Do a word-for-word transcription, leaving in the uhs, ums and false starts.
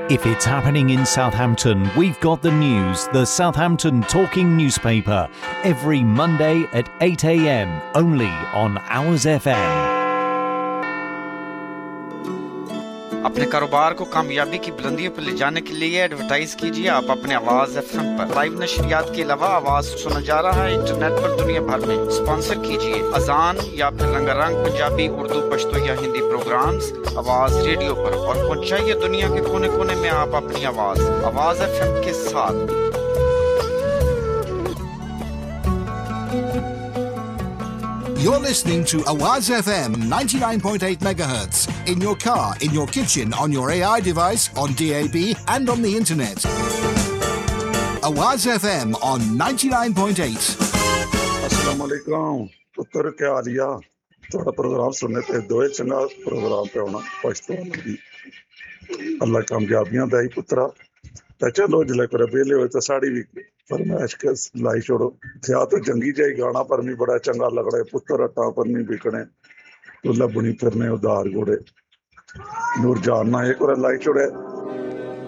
If it's happening in Southampton, we've got the news. The Southampton Talking Newspaper, every Monday at eight a m, only on Hours F M. अपने कारोबार को कामयाबी की बुलंदियों पर ले जाने के लिए एडवर्टाइज कीजिए आप अपने आवाज एफएम पर। लाइव नशरियात के अलावा आवाज सुना जा रहा है इंटरनेट पर दुनिया भर में। स्पॉन्सर कीजिए अजान या फिर रंगारंग पंजाबी, उर्दू, पश्तो या हिंदी प्रोग्राम्स आवाज रेडियो पर और पहुंचाइए दुनिया के कोने-कोने में आप अपनी आवाज आवाज एफएम के साथ। You're listening to Awaz F M ninety-nine point eight megahertz in your car, in your kitchen, on your A I device, on D A B and on the internet. Awaz F M on ninety-nine point eight. अस्सलाम वालेकुम पुत्र क्या हालिया थोड़ा programme सुनने पे दो चंगा प्रोग्राम पे होना पछतो लगी अल्लाह कामयाबियां दे पुत्रा ते चलो जिले कर बेले होए तो साड़ी भी फरमाइश के लाई छोड़ो थिया तो जंगी जाई गाना पर मी बड़ा चंगा लग रहा है पुत्र अटा पर मी बिकने तो लबनी फिरने उदार घोड़े नूर जान ना एक और लाई छोड़े